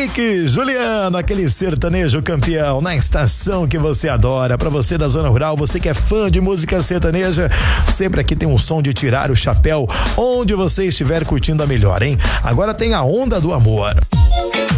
Henrique Juliano, aquele sertanejo campeão na estação que você adora. Pra você da zona rural, você que é fã de música sertaneja, sempre aqui tem um som de tirar o chapéu onde você estiver curtindo a melhor, hein? Agora tem a Onda do Amor.